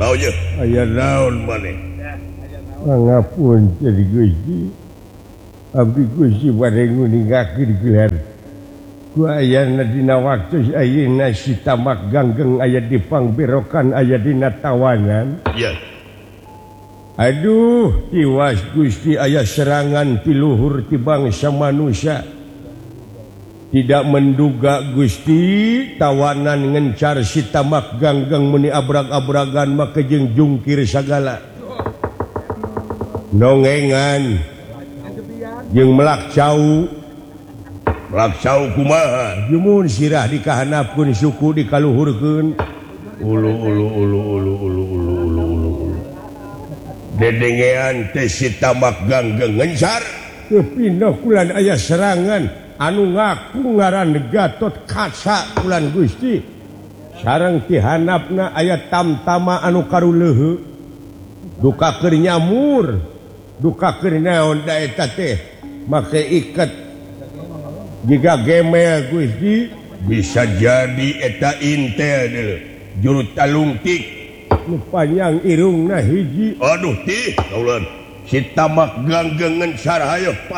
aya naon maneh ngapun jadi Gusti abdi Gusti bade nguningakeun gelar ku ayana dina waktu ayeuna si tamak ganggeng aya di pangberokan aya dina tawanan ya aduh tiwas Gusti aya serangan ti luhur ti bangsa manusia tidak menduga Gusti tawanan ngencar si tamak ganggeng meni abrag-abragan make jeung jungkir sagala nongengan jeung melakcau kumaha jumun sirah dikahanapkeun suku dikaluhurkeun ulu dedengean teh si tamak ganggeng ngencar kepindah kulan aya serangan anu ngaku ngaran Gatot Kaca kulan Gusti sareng ti handapna aya tamtama anu karuleuheu dukakeun nyamur dukakeun naon da eta teh make iket jika gemel Gusti bisa jadi eta intel juru talungtik nu panjang irungna hiji aduh tih kaulan si tamak ganggeng ngencar hayo